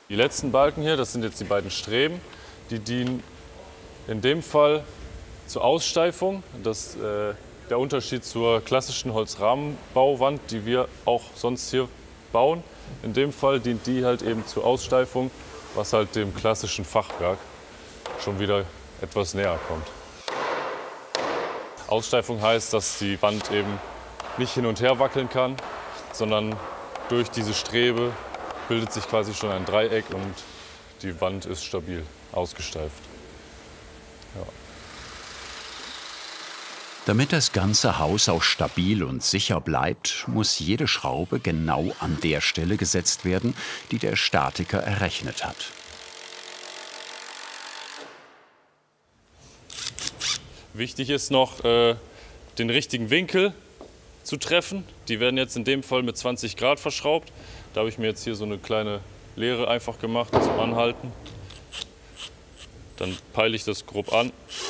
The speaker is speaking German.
Die letzten Balken hier, das sind jetzt die beiden Streben, die dienen in dem Fall zur Aussteifung. Das ist der Unterschied zur klassischen Holzrahmenbauwand, die wir auch sonst hier bauen. In dem Fall dient die halt eben zur Aussteifung, was halt dem klassischen Fachwerk schon wieder etwas näher kommt. Aussteifung heißt, dass die Wand eben nicht hin und her wackeln kann, sondern durch diese Strebe bildet sich quasi schon ein Dreieck und die Wand ist stabil ausgesteift. Ja. Damit das ganze Haus auch stabil und sicher bleibt, muss jede Schraube genau an der Stelle gesetzt werden, die der Statiker errechnet hat. Wichtig ist noch, den richtigen Winkel zu treffen. Die werden jetzt in dem Fall mit 20 Grad verschraubt. Da habe ich mir jetzt hier so eine kleine Leere einfach gemacht zum Anhalten. Dann peile ich das grob an